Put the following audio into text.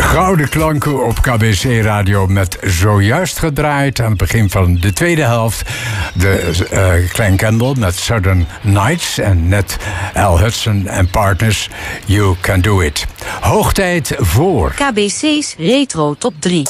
Gouden klanken op KBC Radio met zojuist gedraaid aan het begin van de tweede helft. De Clan Campbell met Southern Nights en net Al Hudson en Partners, You Can Do It. Hoog tijd voor KBC's Retro Top 3.